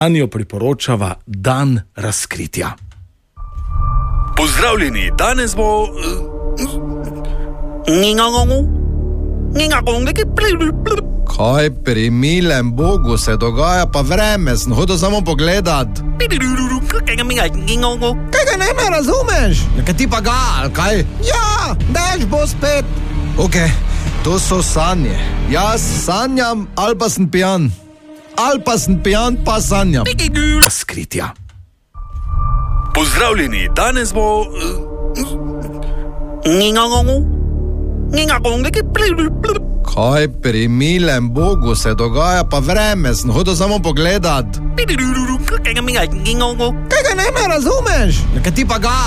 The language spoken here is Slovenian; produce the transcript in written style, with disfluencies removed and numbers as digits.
Anjo priporočava Dan razkritja. Pozdravljeni, danes bo... Kaj pri milem Bogu se dogaja, pa vreme, sem hodil samo pogledat. Kaj ga ne me razumeš? Kaj ti pa ga, ali kaj? Ja, dež bo spet. Ok, to so sanje. Jaz sanjam, ali pa sem pijan. Ali pa sem pijan, pa sanjam. Razkritja. Pozdravljeni, danes bo... Kaj pri milem Bogu se dogaja, pa vreme, sem hodil samo pogledat. Kaj ga ne me razumeš? Kaj ti pa ga?